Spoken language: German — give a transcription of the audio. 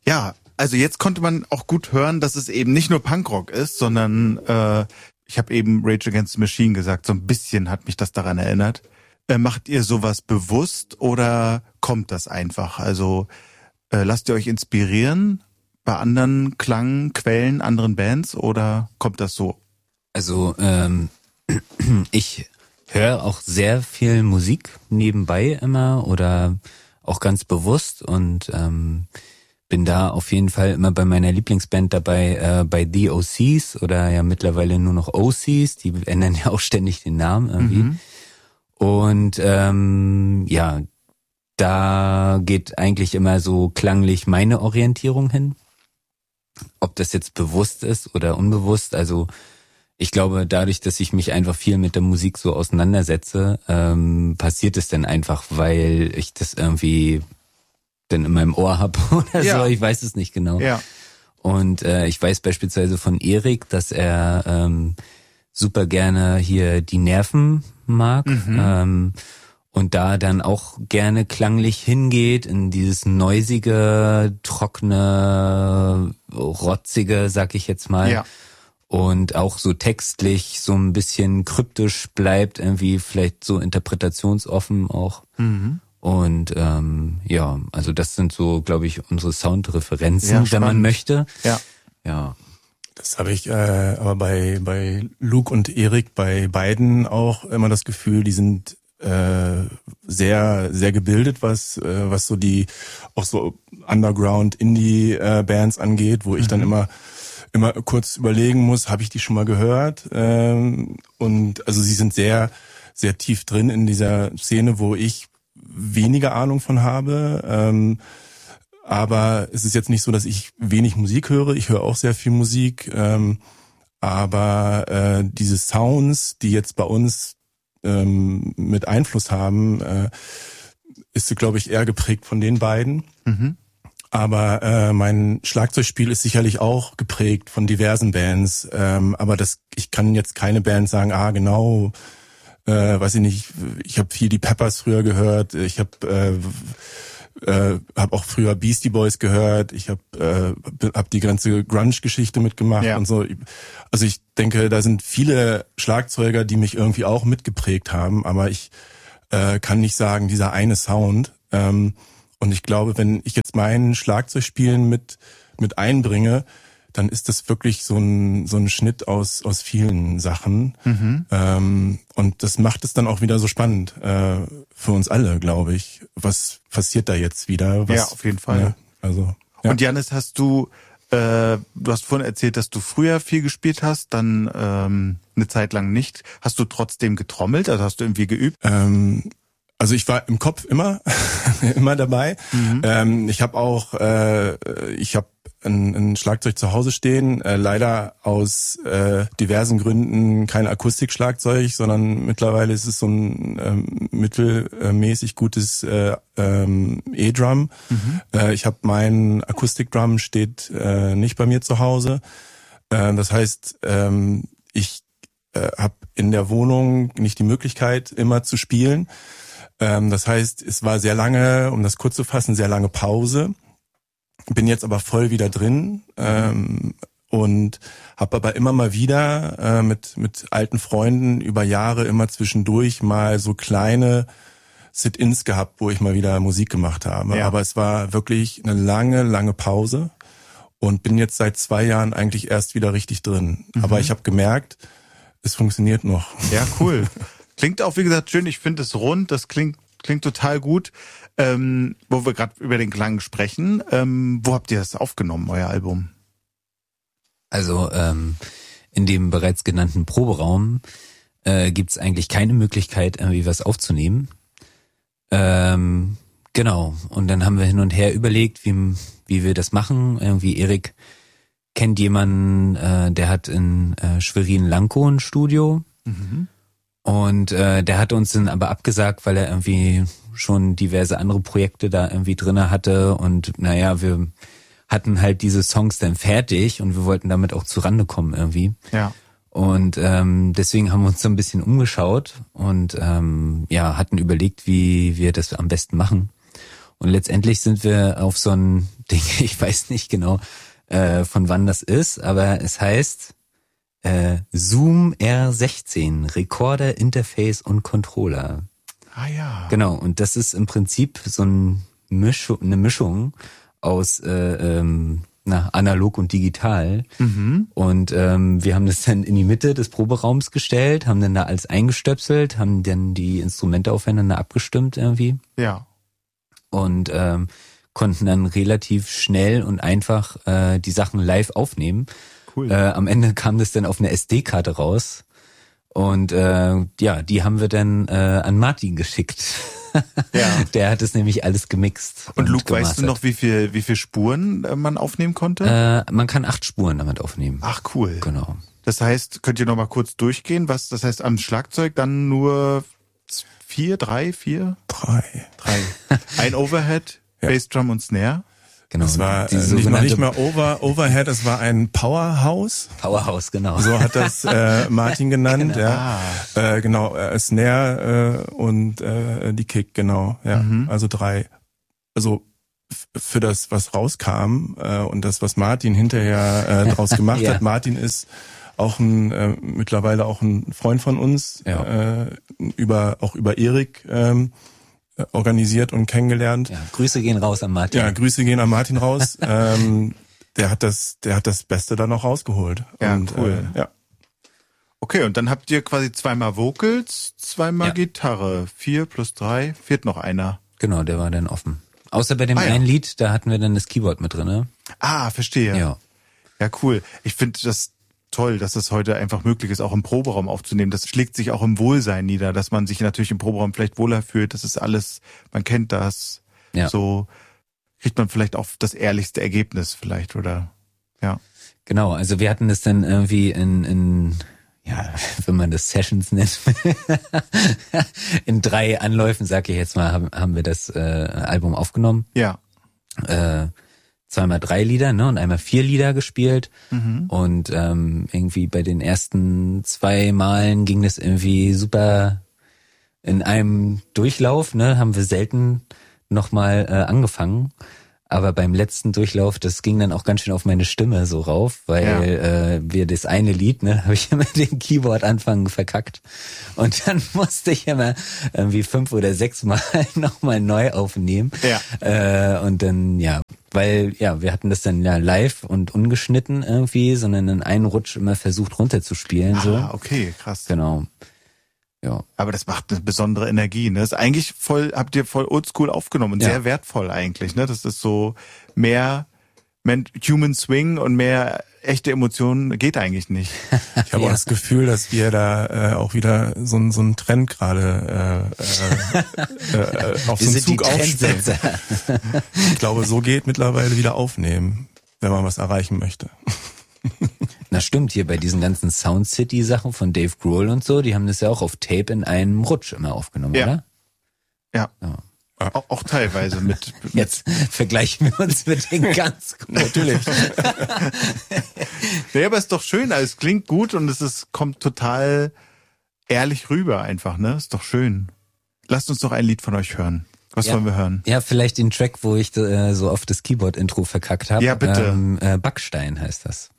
Ja, also jetzt konnte man auch gut hören, dass es eben nicht nur Punkrock ist, sondern ich habe eben Rage Against the Machine gesagt, so ein bisschen hat mich das daran erinnert. Macht ihr sowas bewusst oder kommt das einfach? Also lasst ihr euch inspirieren bei anderen Klangquellen, anderen Bands oder kommt das so? Also ich höre auch sehr viel Musik nebenbei immer oder auch ganz bewusst und bin da auf jeden Fall immer bei meiner Lieblingsband dabei, bei The OCs oder ja mittlerweile nur noch OCs, die ändern ja auch ständig den Namen irgendwie. Mhm. Und ja, da geht eigentlich immer so klanglich meine Orientierung hin. Ob das jetzt bewusst ist oder unbewusst, also ich glaube, dadurch, dass ich mich einfach viel mit der Musik so auseinandersetze, passiert es dann einfach, weil ich das irgendwie dann in meinem Ohr habe oder Ja. so, ich weiß es nicht genau. Ja. Und ich weiß beispielsweise von Erik, dass er super gerne hier die Nerven mag und da dann auch gerne klanglich hingeht in dieses noisige, trockene, rotzige, sag ich jetzt mal. Ja. Und auch so textlich so ein bisschen kryptisch bleibt, irgendwie vielleicht so interpretationsoffen auch. Mhm. Und ja, also das sind so, glaube ich, unsere Soundreferenzen, Ja, wenn spannend. man möchte. Ja. Ja. Das habe ich aber bei Luke und Erik, bei beiden auch immer das Gefühl, die sind sehr, sehr gebildet, was so die auch so Underground Indie Bands angeht, wo ich dann immer kurz überlegen muss, habe ich die schon mal gehört? Und also sie sind sehr, sehr tief drin in dieser Szene, wo ich weniger Ahnung von habe. Aber es ist jetzt nicht so, dass ich wenig Musik höre. Ich höre auch sehr viel Musik. Aber diese Sounds, die jetzt bei uns mit Einfluss haben, ist, glaube ich, eher geprägt von den beiden. Mhm. Aber mein Schlagzeugspiel ist sicherlich auch geprägt von diversen Bands. Aber ich kann jetzt keine Band sagen, genau, weiß ich nicht, ich habe viel die Peppers früher gehört, ich habe auch früher Beastie Boys gehört, ich hab die ganze Grunge-Geschichte mitgemacht und so. Also ich denke, da sind viele Schlagzeuger, die mich irgendwie auch mitgeprägt haben, aber ich kann nicht sagen, dieser eine Sound. Und ich glaube, wenn ich jetzt mein Schlagzeugspielen mit einbringe, dann ist das wirklich so ein Schnitt aus vielen Sachen. Mhm. Und das macht es dann auch wieder so spannend für uns alle, glaube ich. Was passiert da jetzt wieder? Ja, auf jeden Fall. Ne, also, ja. Und Jannis, hast du hast vorhin erzählt, dass du früher viel gespielt hast, dann eine Zeit lang nicht. Hast du trotzdem getrommelt? Also hast du irgendwie geübt? Also ich war im Kopf immer dabei. Mhm. Ich habe ein Schlagzeug zu Hause stehen, leider aus diversen Gründen kein Akustikschlagzeug, sondern mittlerweile ist es so ein mittelmäßig gutes E-Drum. Ich habe mein Akustikdrum steht nicht bei mir zu Hause. Das heißt, ich habe in der Wohnung nicht die Möglichkeit, immer zu spielen. Das heißt, es war sehr lange, um das kurz zu fassen, sehr lange Pause. Bin jetzt aber voll wieder drin und habe aber immer mal wieder mit alten Freunden über Jahre immer zwischendurch mal so kleine Sit-ins gehabt, wo ich mal wieder Musik gemacht habe. Ja. Aber es war wirklich eine lange, lange Pause und bin jetzt seit 2 Jahren eigentlich erst wieder richtig drin. Aber ich habe gemerkt, es funktioniert noch. Ja, cool. Klingt auch, wie gesagt, schön. Ich finde es rund. Das klingt total gut. Wo wir gerade über den Klang sprechen. Wo habt ihr das aufgenommen, euer Album? Also in dem bereits genannten Proberaum gibt's eigentlich keine Möglichkeit, irgendwie was aufzunehmen. Genau. Und dann haben wir hin und her überlegt, wie wir das machen. Irgendwie Erik kennt jemanden, der hat in Schwerin-Lankow ein Studio. Und der hat uns dann aber abgesagt, weil er irgendwie schon diverse andere Projekte da irgendwie drinne hatte. Und naja, wir hatten halt diese Songs dann fertig und wir wollten damit auch zurande kommen irgendwie. Ja. Und deswegen haben wir uns so ein bisschen umgeschaut und hatten überlegt, wie wir das am besten machen. Und letztendlich sind wir auf so einen Ding, ich weiß nicht genau, von wann das ist, aber es heißt Zoom R16, Recorder, Interface und Controller. Ah ja. Genau, und das ist im Prinzip so eine Mischung aus analog und digital. Und wir haben das dann in die Mitte des Proberaums gestellt, haben dann da alles eingestöpselt, haben dann die Instrumente aufeinander abgestimmt irgendwie. Ja. Und konnten dann relativ schnell und einfach die Sachen live aufnehmen. Cool. Am Ende kam das dann auf eine SD-Karte raus. Und die haben wir dann an Martin geschickt. Ja. Der hat es nämlich alles gemixt. Und Luke, gemastert. weißt du noch, wie viel Spuren man aufnehmen konnte? Man kann 8 Spuren damit aufnehmen. Ach, cool. Genau. Das heißt, könnt ihr noch mal kurz durchgehen? Das heißt, am Schlagzeug dann nur 4, 3, 4? 3. Ein Overhead, Ja. Bassdrum und Snare. Genau. Es war die nicht mehr Overhead, es war ein Powerhouse. Powerhouse, genau. So hat das Martin genannt. Genau. Ja. Genau, Snare und die Kick, genau. Ja, also 3. Also für das, was rauskam und das, was Martin hinterher draus gemacht Ja. hat. Martin ist auch mittlerweile auch ein Freund von uns, Ja. über Erik organisiert und kennengelernt. Ja, Grüße gehen raus an Martin. Ja, Grüße gehen an Martin raus. Der hat das Beste dann noch rausgeholt. Ja, und, cool. Ja. Okay, und dann habt ihr quasi zweimal Vocals, zweimal Ja. Gitarre. 4 plus 3, fehlt noch einer. Genau, der war dann offen. Außer bei dem Ah, ja. einen Lied, da hatten wir dann das Keyboard mit drin. Ah, verstehe. Ja. Ja, cool. Ich finde das toll, dass es heute einfach möglich ist, auch im Proberaum aufzunehmen. Das schlägt sich auch im Wohlsein nieder, dass man sich natürlich im Proberaum vielleicht wohler fühlt. Das ist alles, man kennt das. Ja. So kriegt man vielleicht auch das ehrlichste Ergebnis vielleicht, oder? Ja. Genau, also wir hatten das dann irgendwie in wenn man das Sessions nennt, in 3 Anläufen, sag ich jetzt mal, haben wir das Album aufgenommen. Ja. 2x3 Lieder, ne, und einmal 4 Lieder gespielt. Und irgendwie bei den ersten 2 Malen ging das irgendwie super in einem Durchlauf, ne, haben wir selten nochmal angefangen. Aber beim letzten Durchlauf, das ging dann auch ganz schön auf meine Stimme so rauf, weil wir das eine Lied, ne, habe ich immer den Keyboard-Anfang verkackt. Und dann musste ich immer irgendwie 5 oder 6 Mal nochmal neu aufnehmen. Ja. Und dann, weil, wir hatten das dann live und ungeschnitten irgendwie, sondern in einen Rutsch immer versucht runterzuspielen, so. Ah, okay, krass. Genau. Ja. Aber das macht eine besondere Energie, ne? Das ist eigentlich habt ihr voll oldschool aufgenommen und Ja. sehr wertvoll eigentlich, ne? Das ist so mehr Human Swing und mehr echte Emotionen geht eigentlich nicht. Ich habe auch das Gefühl, dass wir da auch wieder so einen Trend gerade auf so einen Zug aufstellen. Ich glaube, so geht mittlerweile wieder aufnehmen, wenn man was erreichen möchte. Na stimmt, hier bei diesen ganzen Sound City Sachen von Dave Grohl und so, die haben das ja auch auf Tape in einem Rutsch immer aufgenommen, Ja. oder? Ja. Ja. Auch teilweise mit Jetzt vergleichen wir uns mit den ganz gut. Natürlich. Ja, aber ist doch schön, also es klingt gut und kommt total ehrlich rüber einfach, ne? Ist doch schön. Lasst uns doch ein Lied von euch hören. Was wollen wir hören? Ja, vielleicht den Track, wo ich so oft das Keyboard-Intro verkackt habe. Ja, bitte. Backstein heißt das.